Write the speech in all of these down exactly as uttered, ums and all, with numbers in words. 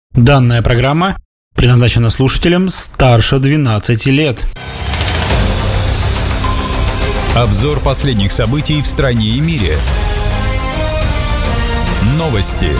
Данная программа предназначена слушателям старше двенадцати лет. Обзор последних событий в стране и мире. Новости.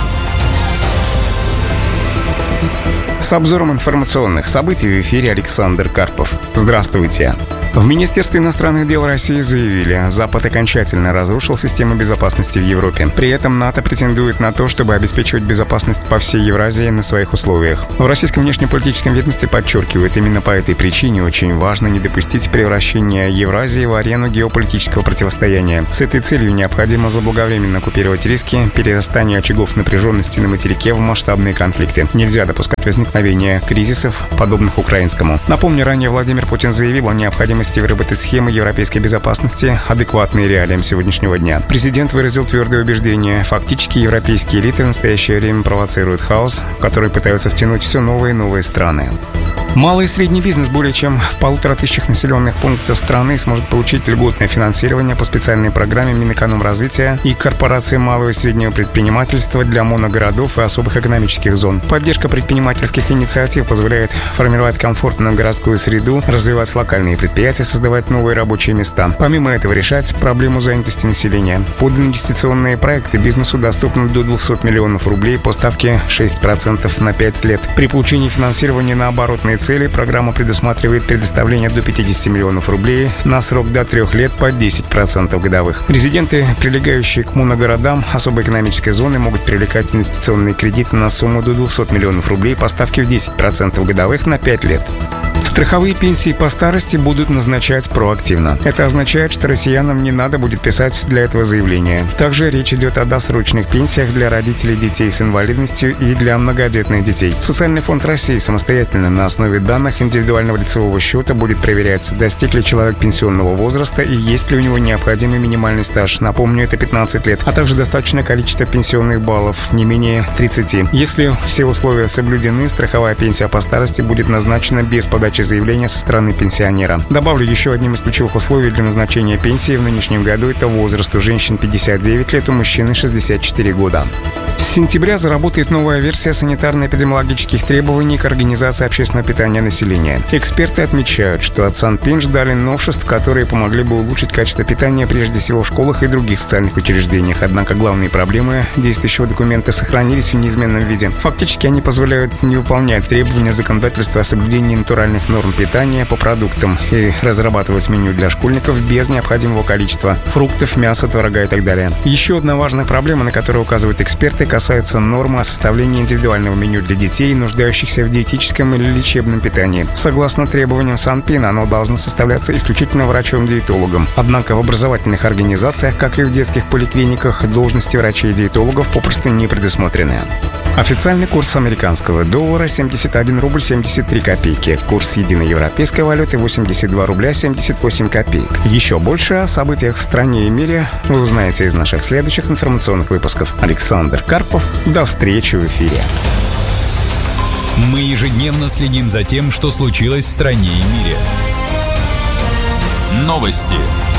С обзором информационных событий в эфире Александр Карпов. Здравствуйте. В Министерстве иностранных дел России заявили, Запад окончательно разрушил систему безопасности в Европе. При этом НАТО претендует на то, чтобы обеспечивать безопасность по всей Евразии на своих условиях. В российском внешнеполитическом ведомстве подчеркивают, именно по этой причине очень важно не допустить превращения Евразии в арену геополитического противостояния. С этой целью необходимо заблаговременно купировать риски перерастания очагов напряженности на материке в масштабные конфликты. Нельзя допускать возникновения кризисов, подобных украинскому. Напомню, ранее Владимир Путин заявил о необходимости выработать схемы европейской безопасности, адекватные реалиям сегодняшнего дня. Президент выразил твердое убеждение: фактически европейские элиты в настоящее время провоцируют хаос, в который пытаются втянуть все новые и новые страны. Малый и средний бизнес более чем в полутора тысячах населенных пунктов страны сможет получить льготное финансирование по специальной программе Минэкономразвития и Корпорации малого и среднего предпринимательства для моногородов и особых экономических зон. Поддержка предпринимательских инициатив позволяет формировать комфортную городскую среду, развивать локальные предприятия, создавать новые рабочие места. Помимо этого, решать проблему занятости населения. Под инвестиционные проекты бизнесу доступно до двухсот миллионов рублей по ставке шесть процентов на пять лет. При получении финансирования на оборотные цели программа предусматривает предоставление до пятидесяти миллионов рублей на срок до трех лет по десять процентов годовых. Резиденты, прилегающие к моногородам особой экономической зоны, могут привлекать инвестиционные кредиты на сумму до двухсот миллионов рублей по ставке в десять процентов годовых на пять лет. Страховые пенсии по старости будут назначать проактивно. Это означает, что россиянам не надо будет писать для этого заявление. Также речь идет о досрочных пенсиях для родителей детей с инвалидностью и для многодетных детей. Социальный фонд России самостоятельно на основе данных индивидуального лицевого счета будет проверять, достиг ли человек пенсионного возраста и есть ли у него необходимый минимальный стаж. Напомню, это пятнадцать лет, а также достаточное количество пенсионных баллов, не менее тридцати. Если все условия соблюдены, страховая пенсия по старости будет назначена без подачи заявления со стороны пенсионера. Добавлю, еще одним из ключевых условий для назначения пенсии в нынешнем году — это возраст. У женщин пятьдесят девять лет, у мужчины шестьдесят четыре года. С сентября заработает новая версия санитарно-эпидемиологических требований к организации общественного питания населения. Эксперты отмечают, что от Санпин ждали новшеств, которые помогли бы улучшить качество питания прежде всего в школах и других социальных учреждениях. Однако главные проблемы действующего документа сохранились в неизменном виде. Фактически они позволяют не выполнять требования законодательства о соблюдении натуральных норм питания по продуктам и разрабатывать меню для школьников без необходимого количества фруктов, мяса, творога и так далее. Еще одна важная проблема, на которую указывают эксперты, касается нормы о составлении индивидуального меню для детей, нуждающихся в диетическом или лечебном питании. Согласно требованиям Санпин, оно должно составляться исключительно врачом-диетологом. Однако в образовательных организациях, как и в детских поликлиниках, должности врачей-диетологов попросту не предусмотрены. Официальный курс американского доллара — семьдесят один рубль семьдесят три копейки. Курс единой европейской валюты — восемьдесят два рубля семьдесят восемь копеек. Еще больше о событиях в стране и мире вы узнаете из наших следующих информационных выпусков. Александр Карпов. До встречи в эфире. Мы ежедневно следим за тем, что случилось в стране и мире. Новости.